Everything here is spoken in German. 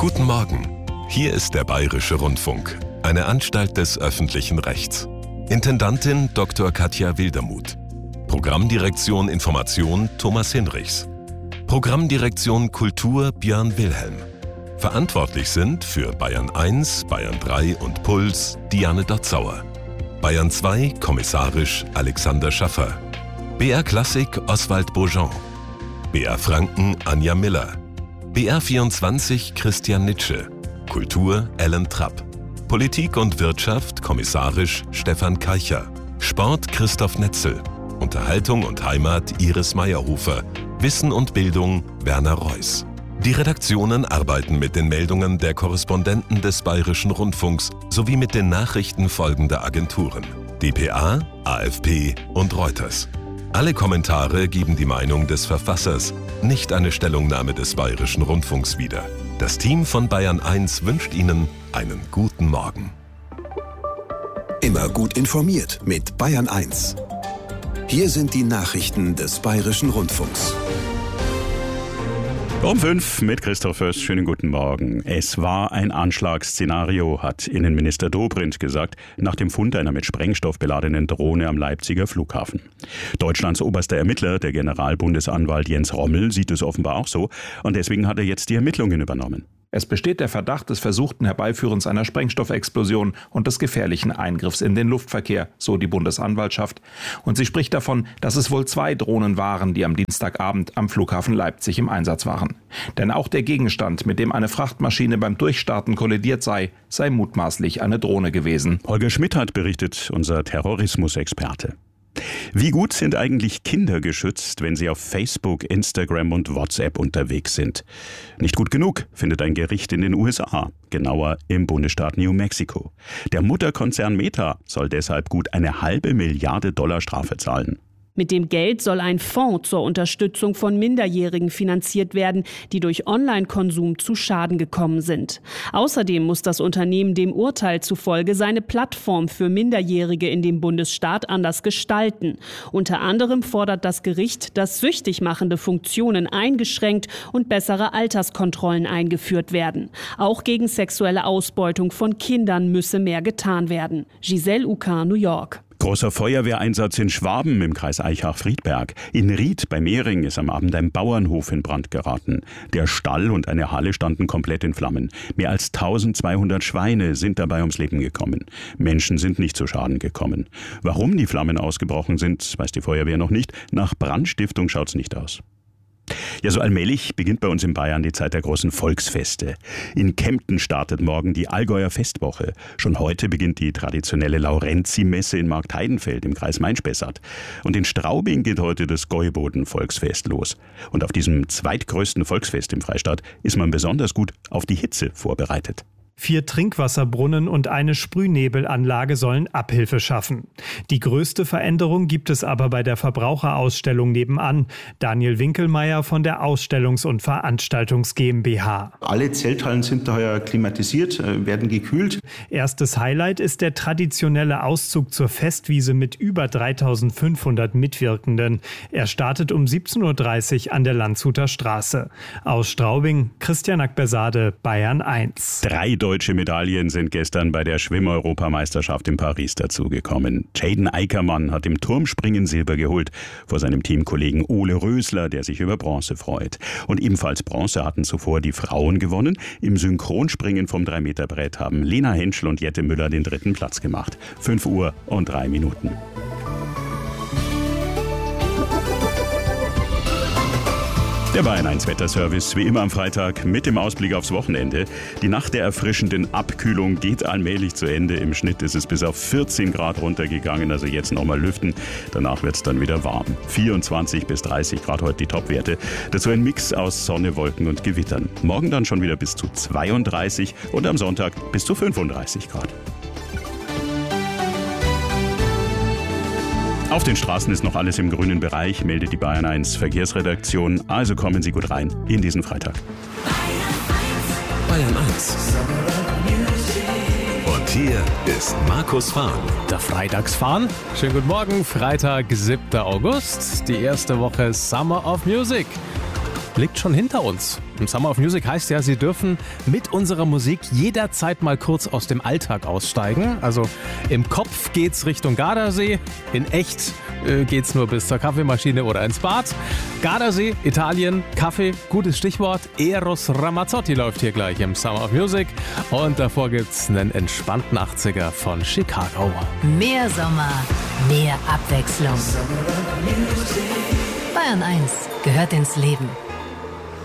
Guten Morgen. Hier ist der Bayerische Rundfunk, eine Anstalt des öffentlichen Rechts. Intendantin Dr. Katja Wildermuth. Programmdirektion Information Thomas Hinrichs. Programmdirektion Kultur Björn Wilhelm. Verantwortlich sind für Bayern 1, Bayern 3 und Puls Diane Dotzauer. Bayern 2 kommissarisch Alexander Schaffer. BR Klassik Oswald Beaujean. BR Franken Anja Miller. BR 24 Christian Nitsche. Kultur Alan Trapp. Politik und Wirtschaft kommissarisch Stefan Keicher. Sport Christoph Netzel. Unterhaltung und Heimat Iris Meyerhofer. Wissen und Bildung Werner Reuss. Die Redaktionen arbeiten mit den Meldungen der Korrespondenten des Bayerischen Rundfunks sowie mit den Nachrichten folgender Agenturen: dpa, AFP und Reuters. Alle Kommentare geben die Meinung des Verfassers, nicht eine Stellungnahme des Bayerischen Rundfunks wieder. Das Team von Bayern 1 wünscht Ihnen einen guten Morgen. Immer gut informiert mit Bayern 1. Hier sind die Nachrichten des Bayerischen Rundfunks. Um 5 mit Christoph Fürst. Schönen guten Morgen. Es war ein Anschlagsszenario, hat Innenminister Dobrindt gesagt, nach dem Fund einer mit Sprengstoff beladenen Drohne am Leipziger Flughafen. Deutschlands oberster Ermittler, der Generalbundesanwalt Jens Rommel, sieht es offenbar auch so und deswegen hat er jetzt die Ermittlungen übernommen. Es besteht der Verdacht des versuchten Herbeiführens einer Sprengstoffexplosion und des gefährlichen Eingriffs in den Luftverkehr, so die Bundesanwaltschaft. Und sie spricht davon, dass es wohl 2 Drohnen waren, die am Dienstagabend am Flughafen Leipzig im Einsatz waren. Denn auch der Gegenstand, mit dem eine Frachtmaschine beim Durchstarten kollidiert sei mutmaßlich eine Drohne gewesen. Holger Schmidt hat berichtet, unser Terrorismusexperte. Wie gut sind eigentlich Kinder geschützt, wenn sie auf Facebook, Instagram und WhatsApp unterwegs sind? Nicht gut genug, findet ein Gericht in den USA, genauer im Bundesstaat New Mexico. Der Mutterkonzern Meta soll deshalb gut $500 Milliarden Strafe zahlen. Mit dem Geld soll ein Fonds zur Unterstützung von Minderjährigen finanziert werden, die durch Online-Konsum zu Schaden gekommen sind. Außerdem muss das Unternehmen dem Urteil zufolge seine Plattform für Minderjährige in dem Bundesstaat anders gestalten. Unter anderem fordert das Gericht, dass süchtig machende Funktionen eingeschränkt und bessere Alterskontrollen eingeführt werden. Auch gegen sexuelle Ausbeutung von Kindern müsse mehr getan werden. Giselle Uka, New York. Großer Feuerwehreinsatz in Schwaben im Kreis Aichach-Friedberg. In Ried bei Mehring ist am Abend ein Bauernhof in Brand geraten. Der Stall und eine Halle standen komplett in Flammen. Mehr als 1200 Schweine sind dabei ums Leben gekommen. Menschen sind nicht zu Schaden gekommen. Warum die Flammen ausgebrochen sind, weiß die Feuerwehr noch nicht. Nach Brandstiftung schaut's nicht aus. Ja, so allmählich beginnt bei uns in Bayern die Zeit der großen Volksfeste. In Kempten startet morgen die Allgäuer Festwoche. Schon heute beginnt die traditionelle Laurenzi-Messe in Marktheidenfeld im Kreis Main-Spessart. Und in Straubing geht heute das Gäuboden-Volksfest los. Und auf diesem zweitgrößten Volksfest im Freistaat ist man besonders gut auf die Hitze vorbereitet. 4 Trinkwasserbrunnen und eine Sprühnebelanlage sollen Abhilfe schaffen. Die größte Veränderung gibt es aber bei der Verbraucherausstellung nebenan. Daniel Winkelmeier von der Ausstellungs- und Veranstaltungs GmbH. Alle Zelthallen sind daher klimatisiert, werden gekühlt. Erstes Highlight ist der traditionelle Auszug zur Festwiese mit über 3500 Mitwirkenden. Er startet um 17:30 Uhr an der Landshuter Straße. Aus Straubing, Christian Akbersade, Bayern 1. 3 deutsche Medaillen sind gestern bei der Schwimm-Europameisterschaft in Paris dazugekommen. Jaden Eickermann hat im Turmspringen Silber geholt, vor seinem Teamkollegen Ole Rösler, der sich über Bronze freut. Und ebenfalls Bronze hatten zuvor die Frauen gewonnen. Im Synchronspringen vom 3-Meter-Brett haben Lena Henschel und Jette Müller den 3. Platz gemacht. 5:03 Der Bayern 1 Wetterservice, wie immer am Freitag, mit dem Ausblick aufs Wochenende. Die Nacht der erfrischenden Abkühlung geht allmählich zu Ende. Im Schnitt ist es bis auf 14 Grad runtergegangen, also jetzt nochmal lüften. Danach wird es dann wieder warm. 24 bis 30 Grad heute die Topwerte. Dazu ein Mix aus Sonne, Wolken und Gewittern. Morgen dann schon wieder bis zu 32 und am Sonntag bis zu 35 Grad. Auf den Straßen ist noch alles im grünen Bereich, meldet die Bayern 1 Verkehrsredaktion. Also kommen Sie gut rein in diesen Freitag. Bayern 1. Und hier ist Markus Fahn. Der Freitagsfahn. Schönen guten Morgen, Freitag, 7. August. Die erste Woche Summer of Music. liegt schon hinter uns. Im Summer of Music heißt ja, Sie dürfen mit unserer Musik jederzeit mal kurz aus dem Alltag aussteigen. Also im Kopf geht's Richtung Gardasee, in echt geht's nur bis zur Kaffeemaschine oder ins Bad. Gardasee, Italien, Kaffee, gutes Stichwort. Eros Ramazzotti läuft hier gleich im Summer of Music. Und davor gibt's einen entspannten 80er von Chicago. Mehr Sommer, mehr Abwechslung. Bayern 1 gehört ins Leben.